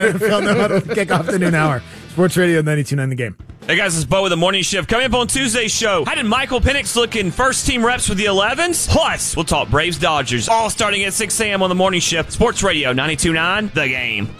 NFL No Huddle kick off the noon hour. Sports Radio 92.9 The Game. Hey guys, it's Bo with the Morning Shift. Coming up on Tuesday's show, how did Michael Penix look in first-team reps with the 11s? Plus, we'll talk Braves-Dodgers, all starting at 6 a.m. on the Morning Shift. Sports Radio 92.9 The Game.